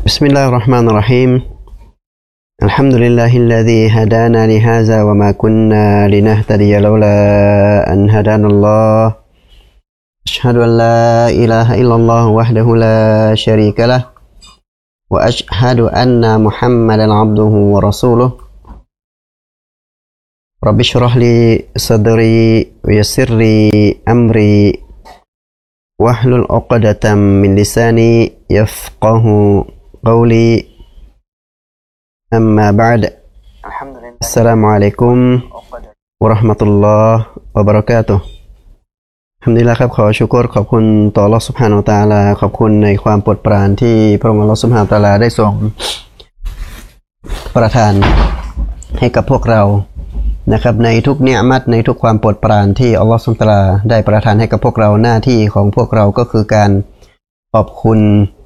بسم الله الرحمن الرحيم الحمد لله الذي هدانا لهذا وما كنا لنهتدي لولا أن هدانا الله أشهد أن لا إله إلا الله وحده لا شريك له وأشهد أن محمدا عبده ورسوله رب اشرح لي صدري ويسر لي أمري واحلل عقدة من لساني يفقه قولي أما بعد السلام عليكم ورحمة الله وبركاتهทำดีแล้วครับขอชุกรขอบคุณต่ออัลเลาะห์ซุบฮานะฮูวะตะอาลาขอบคุณในความโปรดปรานที่พระองค์อัลเลาะห์ซุบฮานะฮูวะตะอาลาได้ทรงประทานให้กับพวกเรานะครับในทุกเนียมัตในทุกความโปรดปรานที่อัลเลาะห์ซุบฮานะฮูวะตะอาลาได้ประทานให้กับพวกเราหน้าที่ของพวกเราก็คือการขอบคุณ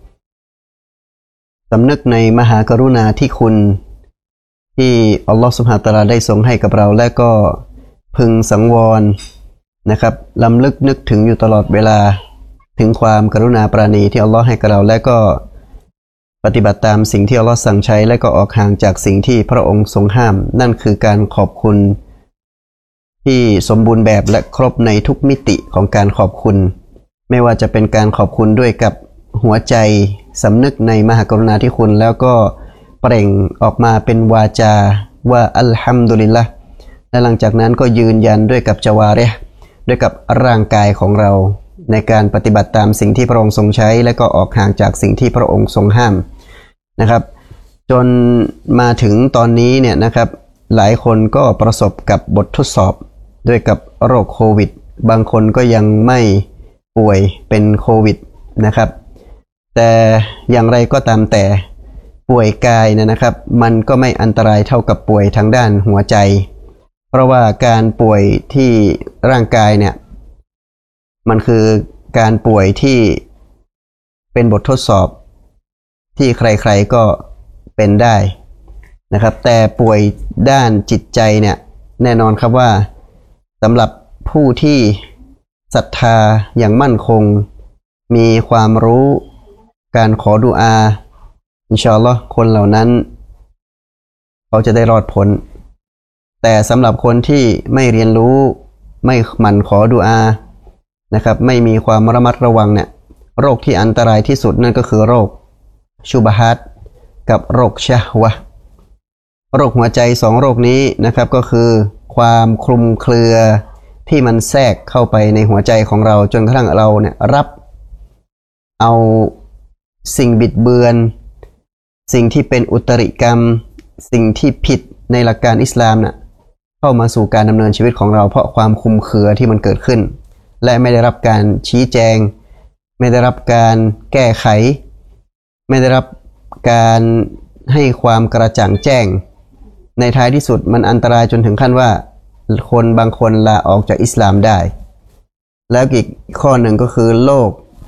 สำนึกในมหากรุณาธิคุณที่อัลเลาะห์ซุบฮานะฮูวะตะอาลาได้ทรงให้กับเราและก็พึงสังวรนะครับลำลึกนึกถึงอยู่ตลอดเวลาถึงความกรุณาปราณีที่อัลเลาะห์ให้กับเราและก็ปฏิบัติตามสิ่งที่อัลเลาะห์สั่งใช้และก็ออกห่างจากสิ่งที่พระองค์ทรงห้ามนั่นคือการขอบคุณที่สมบูรณ์แบบและครบในทุกมิติของการขอบคุณไม่ว่าจะเป็นการขอบคุณด้วยกับหัวใจสำนึกในมหากรุณาธิคุณแล้วก็เปล่งออกมาเป็นวาจาว่าอัลฮัมดุลิลละห์และหลังจากนั้นก็ยืนยันด้วยกับจาวาริฮ์ด้วยกับร่างกายของเราในการปฏิบัติตามสิ่งที่พระองค์ทรงใช้และก็ออกห่างจากสิ่งที่พระองค์ทรงห้ามนะครับจนมาถึงตอนนี้เนี่ยนะครับหลายคนก็ประสบกับบททดสอบด้วยกับโรคโควิดบางคนก็ยังไม่ป่วยเป็นโควิดนะครับแต่อย่างไรก็ตามแต่ป่วยกายนะครับมันก็ไม่อันตรายเท่ากับป่วยทางด้านหัวใจเพราะว่าการป่วยที่ร่างกายเนี่ยมันคือการป่วยที่เป็นบททดสอบที่ใครๆก็เป็นได้นะครับแต่ป่วยด้านจิตใจเนี่ยแน่นอนครับว่าสำหรับผู้ที่ศรัทธาอย่างมั่นคงมีความรู้การขอดุอาอินชาอัลลอฮ์คนเหล่านั้นเขาจะได้รอดพ้นแต่สำหรับคนที่ไม่เรียนรู้ไม่หมั่นขอดุอานะครับไม่มีความระมัดระวังเนี่ยโรคที่อันตรายที่สุดนั่นก็คือโรคชุบฮาตกับโรคชะฮวะห์โรคหัวใจสองโรคนี้นะครับก็คือความคลุมเครือที่มันแทรกเข้าไปในหัวใจของเราจนกระทั่งเราเนี่ยรับเอาสิ่งบิดเบือนสิ่งที่เป็นอุตริกรรมสิ่งที่ผิดในหลักการอิสลามน่ะเข้ามาสู่การดำเนินชีวิตของเราเพราะความคลุมเครือที่มันเกิดขึ้นและไม่ได้รับการชี้แจงไม่ได้รับการแก้ไขไม่ได้รับการให้ความกระจ่างแจ้งในท้ายที่สุดมันอันตรายจนถึงขั้นว่าคนบางคนลาออกจากอิสลามได้แล้วอีกข้อหนึ่งก็คือโร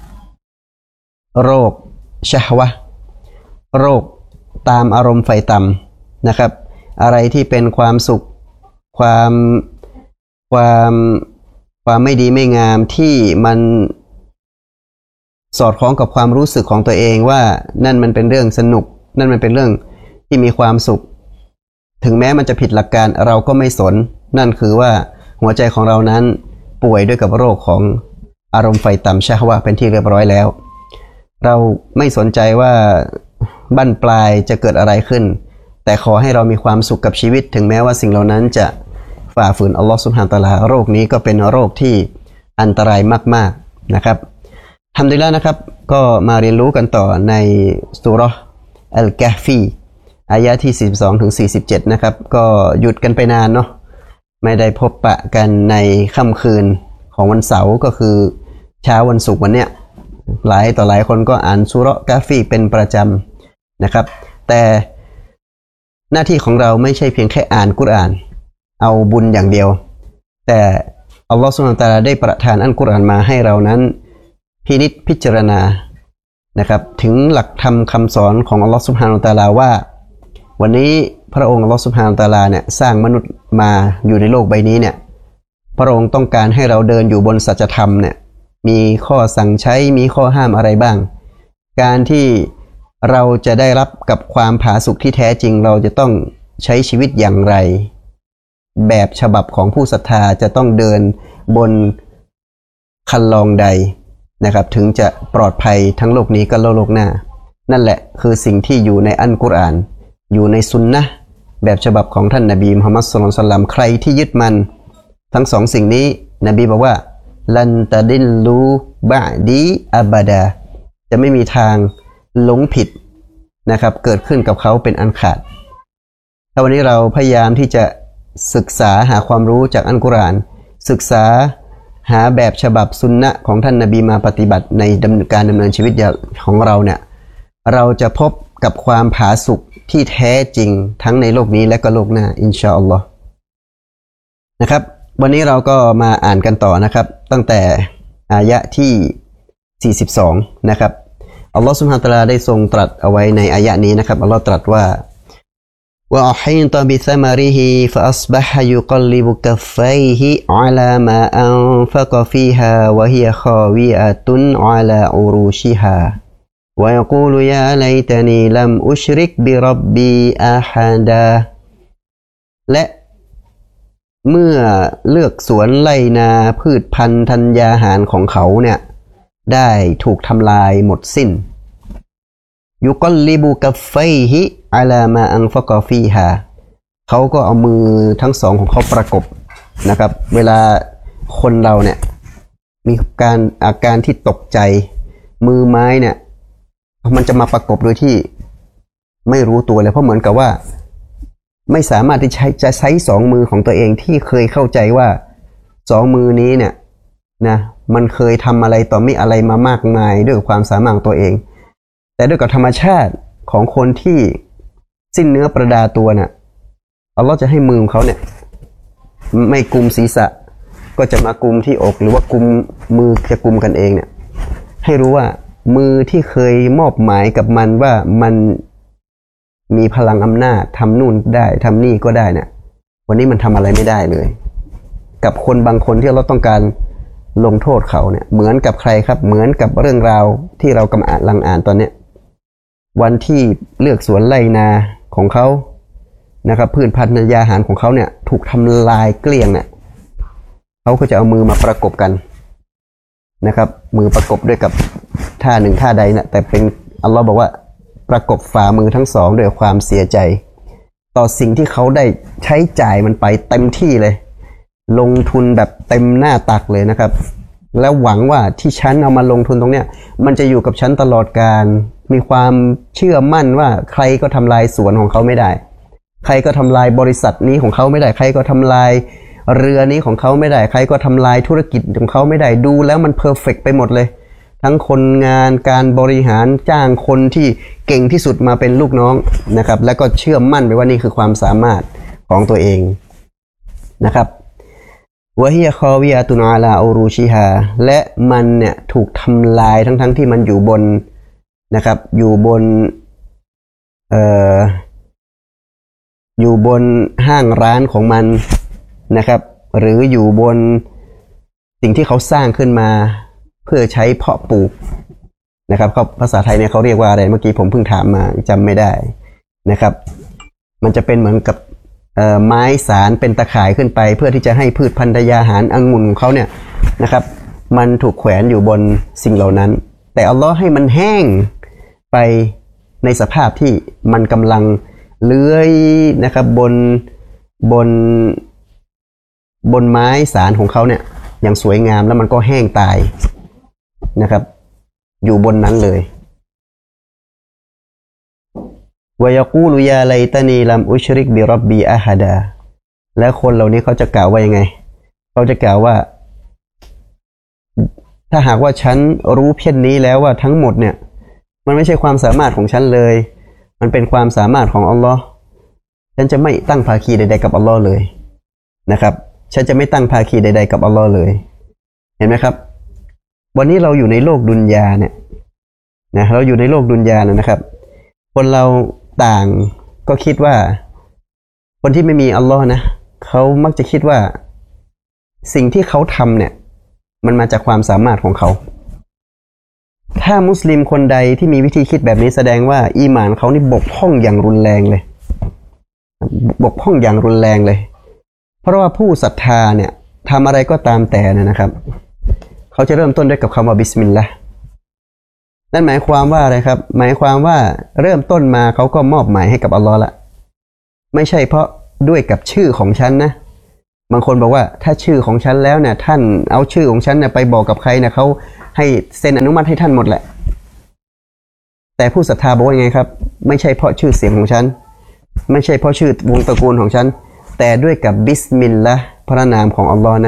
คชะฮวะห์โรคตามอารมณ์ไฟต่ำนะครับอะไรที่เป็นความสุขความไม่ดีไม่งามที่มันสอดคล้องกับความรู้สึกของตัวเองว่านั่นมันเป็นเรื่องสนุกนั่นมันเป็นเรื่องที่มีความสุขถึงแม้มันจะผิดหลักการเราก็ไม่สนนั่นคือว่าหัวใจของเรานั้นป่วยด้วยกับโรคของอารมณ์ไฟต่ำชะฮวะห์เป็นที่เรียบร้อยแล้วเราไม่สนใจว่าบั้นปลายจะเกิดอะไรขึ้นแต่ขอให้เรามีความสุขกับชีวิตถึงแม้ว่าสิ่งเหล่านั้นจะฝ่าฝืนอัลลอฮฺซุบฮานะฮูวะตะอาลาโรคนี้ก็เป็นโรคที่อันตรายมากๆนะครับฮัมดุลิลละห์นะครับก็มาเรียนรู้กันต่อในซูเราะห์อัลกะฮฟีอายะที่42ถึง47นะครับก็หยุดกันไปนานเนาะไม่ได้พบปะกันในค่ำคืนของวันเสาร์ก็คือเช้าวันศุกร์วันเนี้ยหลายต่อหลายคนก็อ่านซูเราะห์กะฮฟีเป็นประจำนะครับแต่หน้าที่ของเราไม่ใช่เพียงแค่อ่านกุรอานเอาบุญอย่างเดียวแต่อัลลอฮฺซุบฮานะฮูวะตะอาลาได้ประทานอัลกุรอานมาให้เรานั้นพินิจพิจารณานะครับถึงหลักธรรมคำสอนของอัลลอฮฺซุบฮานะฮูวะตะอาลาว่าวันนี้พระองค์อัลลอฮฺซุบฮานะฮูวะตะอาลาเนี่ยสร้างมนุษย์มาอยู่ในโลกใบนี้เนี่ยพระองค์ต้องการให้เราเดินอยู่บนสัจธรรมเนี่ยมีข้อสั่งใช้มีข้อห้ามอะไรบ้างการที่เราจะได้รับกับความผาสุกที่แท้จริงเราจะต้องใช้ชีวิตอย่างไรแบบฉบับของผู้ศรัทธาจะต้องเดินบนคันลองใดนะครับถึงจะปลอดภัยทั้งโลกนี้ก็โลกหน้านั่นแหละคือสิ่งที่อยู่ในอัลกุรอานอยู่ในซุนนะห์แบบฉบับของท่านนบีมุฮัมมัดศ็อลลัลลอฮุอะลัยฮิวะซัลลัมใครที่ยึดมันทั้งสองสิ่งนี้นบีบอกว่าลันตะดิลลูบะดีอับดาจะไม่มีทางหลงผิดนะครับเกิดขึ้นกับเขาเป็นอันขาดถ้าวันนี้เราพยายามที่จะศึกษาหาความรู้จากอัลกุรอานศึกษาหาแบบฉบับซุนนะห์ของท่านนบีมาปฏิบัติในการดำเนินชีวิตของเราเนี่ยเราจะพบกับความผาสุกที่แท้จริงทั้งในโลกนี้และก็โลกหน้าอินชาอัลลอฮ์นะครับวันนี้เราก็มาอ่านกันต่อนะครับตั้งแต่อายะที่42นะครับอัลลอฮ์ซุบฮานะฮูวะตะอาลาได้ทรงตรัสเอาไว้ในอายะนี้นะครับอัลลอฮ์ตรัสว่าوأحيط بثمره فأصبح يقلب كفيه على ما أنفق فيها وهي خاوية على عروشها ويقول يا ليتني لم أشرك بربي أحدا และเมื่อเลือกสวนไร่นาพืชพันธุ์ธัญญาหารของเขาเนี่ยได้ถูกทำลายหมดสิ้นยุกลลิบูกัฟไฟฮิอาลามาอังฟะกอฟีฮาเขาก็เอามือทั้งสองของเขาประกบนะครับเวลาคนเราเนี่ยมีอาการที่ตกใจมือไม้เนี่ยมันจะมาประกบโดยที่ไม่รู้ตัวเลยเพราะเหมือนกับว่าไม่สามารถที่จะใช้สองมือของตัวเองที่เคยเข้าใจว่าสองมือนี้เนี่ยนะมันเคยทำอะไรต่อมีอะไรมามากมายด้วยความสามารถตัวเองแต่ด้วยกับธรรมชาติของคนที่สิ้นเนื้อประดาตัวน่ะอัลเลาะห์จะให้มือของเขาเนี่ยไม่กุมศีรษะก็จะมากุมที่อกหรือว่ากุมมือจะกุมกันเองเนี่ยให้รู้ว่ามือที่เคยมอบหมายกับมันว่ามันมีพลังอำนาจทำนู่นได้ทำนี่ก็ได้เนี่ยวันนี้มันทำอะไรไม่ได้เลยกับคนบางคนที่เราต้องการลงโทษเขาเนี่ยเหมือนกับใครครับเหมือนกับเรื่องราวที่เรากำลังอ่านตอนเนี้ยวันที่เลือกสวนไร่นาของเขานะครับพืชพันธุ์ธัญญาหารของเขาเนี่ยถูกทำลายเกลี้ยงเนี่ยเขาก็จะเอามือมาประกบกันนะครับมือประกบด้วยกับท่าหนึ่งท่าใดนะแต่เป็นอัลลอฮ์บอกว่าประกบฝ่ามือทั้งสองด้วยความเสียใจต่อสิ่งที่เขาได้ใช้จ่ายมันไปเต็มที่เลยลงทุนแบบเต็มหน้าตักเลยนะครับแล้วหวังว่าที่ฉันเอามาลงทุนตรงเนี้ยมันจะอยู่กับฉันตลอดกาลมีความเชื่อมั่นว่าใครก็ทำลายสวนของเขาไม่ได้ใครก็ทำลายบริษัทนี้ของเขาไม่ได้ใครก็ทำลายเรือนี้ของเขาไม่ได้ใครก็ทำลายธุรกิจของเขาไม่ได้ดูแล้วมันเพอร์เฟกต์ไปหมดเลยทั้งคนงานการบริหารจ้างคนที่เก่งที่สุดมาเป็นลูกน้องนะครับแล้วก็เชื่อมั่นไปว่านี่คือความสามารถของตัวเองนะครับวะฮิยะคอวิยะตุนอาลาอูรูชิฮาและมันเนี่ยถูกทำลายทั้งที่มันอยู่บนนะครับอยู่บนห้างร้านของมันนะครับหรืออยู่บนสิ่งที่เขาสร้างขึ้นมาเพื่อใช้เพาะปลูกนะครับเขาภาษาไทยเนี่ยเขาเรียกว่าอะไรเมื่อกี้ผมเพิ่งถามมาจำไม่ได้นะครับมันจะเป็นเหมือนกับไม้สารเป็นตะข่ายขึ้นไปเพื่อที่จะให้พืชพันธุ์ธัญญาหารองุ่นของเขาเนี่ยนะครับมันถูกแขวนอยู่บนสิ่งเหล่านั้นแต่อัลลอฮ์ให้มันแห้งไปในสภาพที่มันกำลังเลื้อยนะครับบนไม้สารของเขาเนี่ยอย่างสวยงามแล้วมันก็แห้งตายนะครับอยู่บนนั้นเลยวายกูลุยาไลตานีลัมอุชริกบิรับบีอาฮดาและคนเหล่านี้เขาจะกล่าวว่ายังไงเขาจะกล่าวว่าถ้าหากว่าฉันรู้เพี้ยนนี้แล้วว่าทั้งหมดเนี่ยมันไม่ใช่ความสามารถของฉันเลยมันเป็นความสามารถของอัลลอฮ์ฉันจะไม่ตั้งภาคีใดๆกับอัลลอฮ์เลยนะครับฉันจะไม่ตั้งภาคีใดๆกับอัลลอฮ์เลยเห็นไหมครับวันนี้เราอยู่ในโลกดุนยาเนี่ยนะเราอยู่ในโลกดุนยานะครับคนเราต่างก็คิดว่าคนที่ไม่มีอัลลอฮ์นะเขามักจะคิดว่าสิ่งที่เขาทำเนี่ยมันมาจากความสามารถของเขาถ้ามุสลิมคนใดที่มีวิธีคิดแบบนี้แสดงว่าอีหม่านเขานี่บกพร่องอย่างรุนแรงเลยบกพร่องอย่างรุนแรงเลยเพราะว่าผู้ศรัทธาเนี่ยทำอะไรก็ตามแต่นะครับเขาจะเริ่มต้นด้วยกับคำว่าบิสมิลลาห์นั่นหมายความว่าอะไรครับหมายความว่าเริ่มต้นมาเขาก็มอบหมายให้กับอัลลอฮ์ละไม่ใช่เพราะด้วยกับชื่อของฉันนะบางคนบอกว่าถ้าชื่อของฉันแล้วเนี่ยท่านเอาชื่อของฉันเนี่ยไปบอกกับใครเนี่ยเขาให้เซ็นอนุมัติให้ท่านหมดแหละแต่ผู้ศรัทธาบอกว่าไงครับไม่ใช่เพราะชื่อเสียงของฉันไม่ใช่เพราะชื่อวงตระกูลของฉันแต่ด้วยกับบิสมิลลาห์พระนามของอัลลอฮ์นะ